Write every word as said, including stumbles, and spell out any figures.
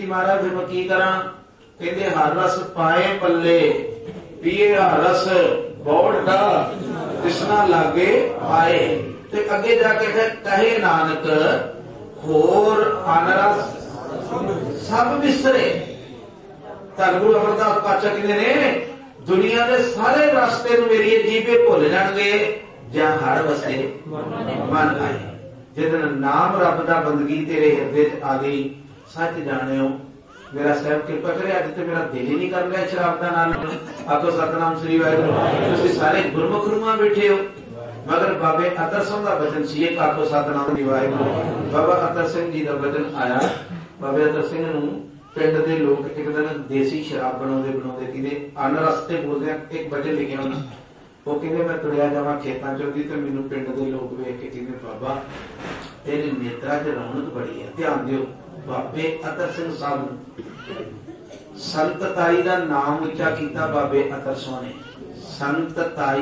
बेनती महाराज फिर मैं की करा? कहते हर रस पाए पल्ले पीए हर रस बौड़ दा कृष्णा लागे आए। ते अगे जाके कहे नानक होर अनरस सब विसरे। धन गुरु अमरदास पातशाह कहते ने दुनिया के सारे रास्ते मेरी जीवे भुल जाएंगे ਜਾਂ हर वसे मन आए। जिस दिन नाम रब का बंदगी तेरे हिरदे च आ गई सच जानियो मेरा साहब कृपा करे अज तो मेरा दिल ही नहीं कर रहा शराब का नाम। आखो सतनाम श्री वाहिगुरू। तुसीं सारे गुरमुख रूहां बैठे हो मगर बाबे अतर सिंह का वचन सी एक आखो सतनाम श्री वाहिगुरू। बाबा अतर सिंह जी का वचन आया। बाबे अतर सिंह नूं पिंड दे लोग एक दिन देसी शराब बनाउंदे बनाउंदे कहंदे अन रस्ते बोलदे एक वचन लिखे होना। वो कहते मैं तुरिया जावा खेतों चौकी तो मैनू पिंड के लोग वेख के कहते बाबा तेरे नेत्रा च रौनक बड़ी है ध्यान दियो। बाबे अतर सिंह साहब संत ताई का नाम उच्चा किया बाबे अतर सिंह ने। संत ताई